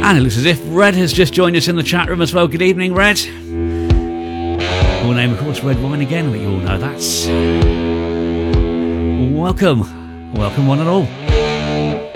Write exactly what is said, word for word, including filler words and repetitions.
And it looks as if Red has just joined us in the chat room as well. Good evening, Red. Full name, of course, Red Wine again, but you all know that's. Welcome. Welcome, one and all.